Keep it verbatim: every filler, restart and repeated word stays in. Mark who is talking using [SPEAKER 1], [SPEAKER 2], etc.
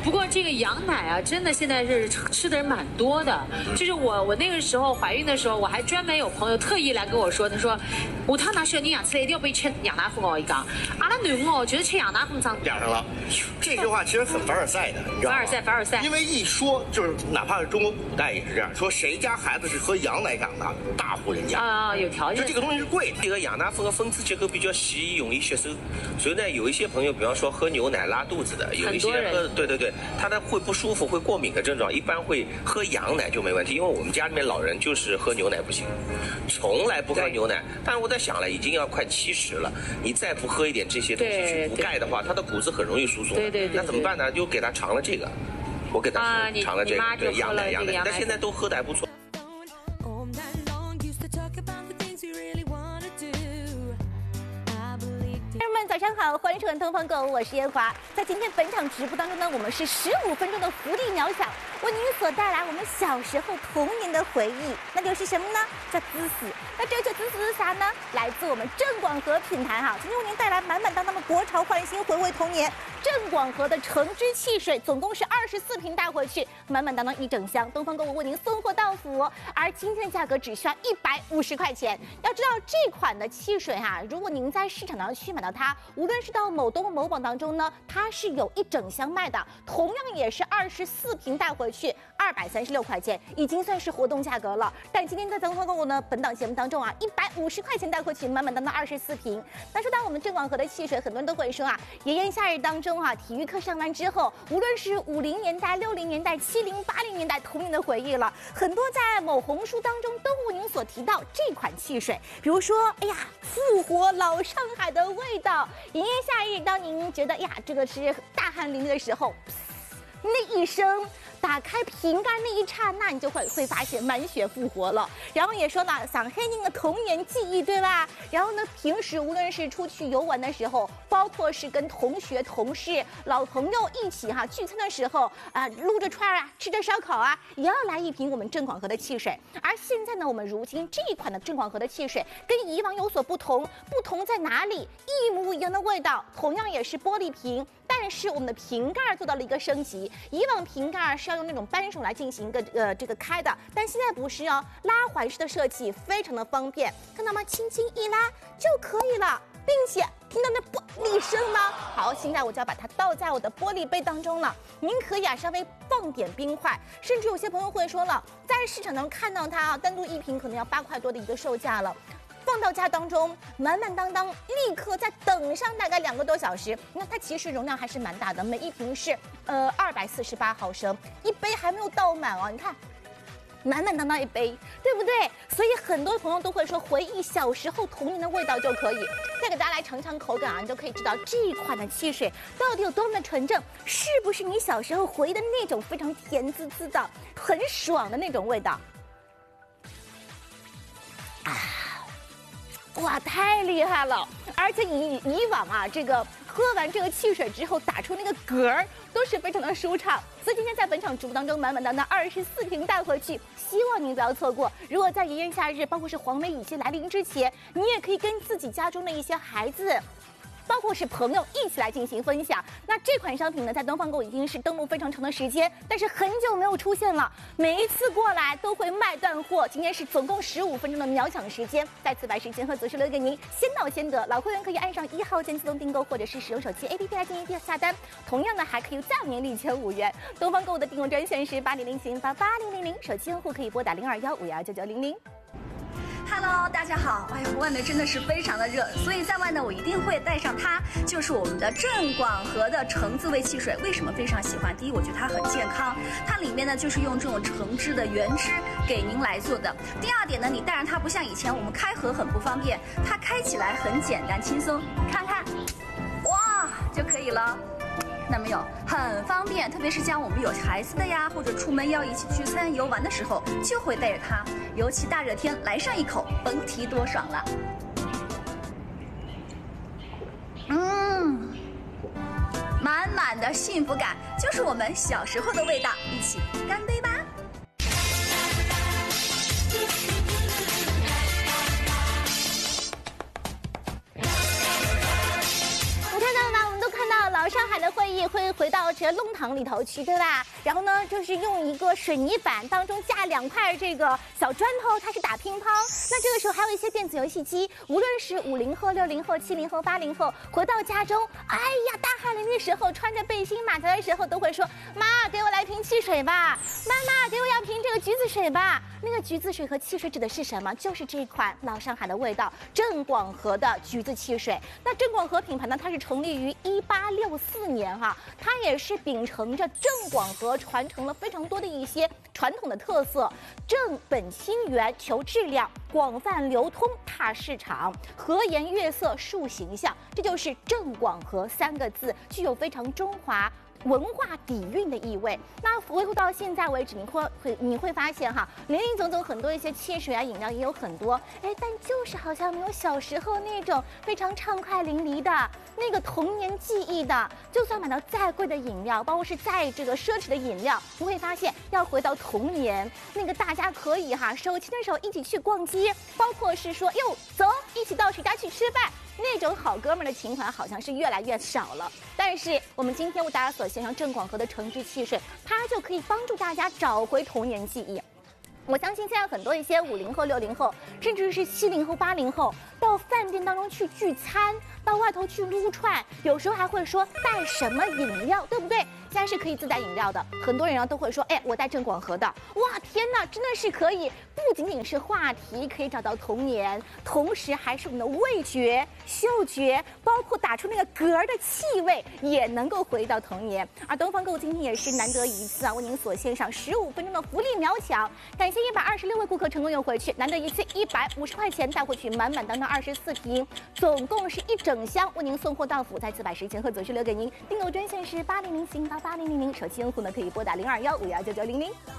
[SPEAKER 1] 不过这个羊奶啊，真的现在是吃的人蛮多的。就是我我那个时候怀孕的时候，我还专门有朋友特意来跟我说，他说下趟拿小人养出来一定要被吃羊奶粉哦，一讲，阿拉囡哦就是吃羊奶粉长。
[SPEAKER 2] 点上了，这句话其实很凡尔赛的，你知道吗？
[SPEAKER 1] 凡尔赛，凡尔赛。
[SPEAKER 2] 因为一说就是，哪怕是中国古代也是这样，说谁家孩子是喝羊奶长大，大户人家
[SPEAKER 1] 啊，有条件。
[SPEAKER 2] 就这个东西是贵的。
[SPEAKER 3] 这个羊奶粉和分子结构比较细，容易吸收，所以呢，有一些朋友，比方说喝牛奶拉肚子的，有一些喝，对对对，他呢会不舒服、会过敏的症状，一般会喝羊奶就没问题。因为我们家里面老人就是喝牛奶不行，从来不喝牛奶。但是我在想了，已经要快七十了，你再不喝一点这些东西去补钙的话，他的骨质很容易疏松。
[SPEAKER 1] 对对对。
[SPEAKER 3] 那怎么办呢？就给他尝了这个，我给他尝了这个，对羊奶羊奶，但现在都喝的还不错。
[SPEAKER 4] 早上好，欢迎收看《东方购物》，我是燕华。在今天本场直播当中呢，我们是十五分钟的福利秒抢，为您所带来我们小时候童年的回忆，那就是什么呢？叫滋滋。那这个滋滋是啥呢？来自我们郑广和品牌哈，今天为您带来满满当当的国潮焕新，回味童年。郑广和的橙汁汽水总共是二十四瓶带回去，满满当当一整箱，东方购物为您送货到府。而今天的价格只需要一百五十块钱。要知道这款的汽水哈，如果您在市场上去买到它，无论是到某东某宝当中呢，它是有一整箱卖的，同样也是二十四瓶带回去，二百三十六块钱，已经算是活动价格了。但今天在东方购物呢，本档节目当中啊，一百五十块钱带回去，满满当当二十四瓶。那说到我们郑广和的汽水，很多人都会说啊，炎炎夏日当中啊，体育课上完之后，无论是五零年代、六零年代、七零、八零年代童年的回忆了，很多在某红书当中都为您所提到这款汽水，比如说，哎呀，复活老上海的味道。炎炎夏日，当您觉得呀，这个是大汗淋漓的时候，那一声。打开瓶盖那一刹那，你就会会发现满血复活了。然后也说了，想黑您的童年记忆，对吧？然后呢，平时无论是出去游玩的时候，包括是跟同学、同事、老朋友一起哈聚餐的时候啊、呃，撸着串啊，吃着烧烤啊，也要来一瓶我们郑广和的汽水。而现在呢，我们如今这一款的郑广和的汽水跟以往有所不同，不同在哪里？一模一样的味道，同样也是玻璃瓶。但是我们的瓶盖做到了一个升级，以往瓶盖是要用那种扳手来进行一个呃这个开的，但现在不是哦，拉环式的设计非常的方便，看到吗？轻轻一拉就可以了，并且听到那玻璃声吗？好，现在我就要把它倒在我的玻璃杯当中了。您可以啊稍微放点冰块，甚至有些朋友会说了，在市场上看到它啊，单独一瓶可能要八块多的一个售价了。放到家当中，满满当当，立刻再等上大概两个多小时。那它其实容量还是蛮大的，每一瓶是呃二百四十八毫升，一杯还没有倒满哦。你看，满满当当一杯，对不对？所以很多朋友都会说，回忆小时候童年的味道就可以。再给大家来尝尝口感啊，你就可以知道这一款的汽水到底有多么的纯正，是不是你小时候回忆的那种非常甜滋滋的、很爽的那种味道啊！哇，太厉害了！而且以以往啊，这个喝完这个汽水之后打出那个嗝儿都是非常的舒畅。所以今天在本场直播当中，满满当当二十四瓶带回去，希望您不要错过。如果在炎炎夏日，包括是黄梅雨季来临之前，你也可以跟自己家中的一些孩子，包括是朋友一起来进行分享。那这款商品呢，在东方购已经是登陆非常长的时间，但是很久没有出现了，每一次过来都会卖断货。今天是总共十五分钟的秒抢时间，再次把时间和择时留给您，先到先得。老会员可以按上一号键自动订购，或者是使用手机 A P P 来进行下单。同样的，还可以再年立减五元。东方购物的订购专线是八零零零八八零零零，手机用户可以拨打零二幺五幺九九零零。
[SPEAKER 5] Hello， 大家好！哎呀，外面真的是非常的热，所以在外呢，我一定会带上它，就是我们的郑广和的橙子味汽水。为什么非常喜欢？第一，我觉得它很健康，它里面呢就是用这种橙汁的原汁给您来做的。第二点呢，你带上它不像以前我们开盒很不方便，它开起来很简单轻松，看看，哇就可以了。那没有，很方便，特别是像我们有孩子的呀，或者出门要一起聚餐游玩的时候，就会带着它。尤其大热天来上一口，甭提多爽了。嗯，满满的幸福感，就是我们小时候的味道。一起干杯吧！
[SPEAKER 4] 老上海的会议会回到这弄堂里头去，对吧？然后呢，就是用一个水泥板当中架两块这个小砖头，开始打乒乓。那这个时候还有一些电子游戏机，无论是五零后、六零后、七零后、八零后，回到家中，哎呀，大汗淋漓的时候，穿着背心马甲的时候，都会说：“妈，给我来瓶汽水吧！妈妈，给我要瓶这个橘子水吧！”那个橘子水和汽水指的是什么？就是这款老上海的味道，郑广和的橘子汽水。那郑广和品牌呢，它是成立于一八六四年哈，它也是秉承着郑广和传承了非常多的一些传统的特色，正本清源，求质量，广泛流通，踏市场，和颜悦色，树形象，这就是郑广和三个字，具有非常中华文化底蕴的意味。那回顾到现在为止，你会会你会发现哈，林林总总很多一些汽水啊、饮料也有很多，哎，但就是好像没有小时候那种非常畅快淋漓的那个童年记忆的。就算买到再贵的饮料，包括是再这个奢侈的饮料，你会发现要回到童年那个大家可以哈手牵着手一起去逛街，包括是说哟走一起到谁家去吃饭。那种好哥们儿的情怀好像是越来越少了，但是我们今天为大家所献上郑广和的橙汁汽水，它就可以帮助大家找回童年记忆。我相信现在很多一些五零后、六零后，甚至是七零后、八零后，到饭店当中去聚餐，到外头去撸串，有时候还会说带什么饮料，对不对？现在是可以自带饮料的，很多人啊都会说，哎，我带郑广和的，哇，天哪，真的是可以，不仅仅是话题可以找到童年，同时还是我们的味觉、嗅觉，包括打出那个嗝儿的气味，也能够回到童年。而东方购物今天也是难得一次啊，为您所献上十五分钟的福利秒抢，感谢一百二十六位顾客成功邮回去，难得一次一百五十块钱带回去，满满当当二十四瓶，总共是一整箱为您送货到府，在此把时间和组织留给您，订购专线是八零零四零八八零零零，手机用户呢可以拨打零二幺五幺九九零零。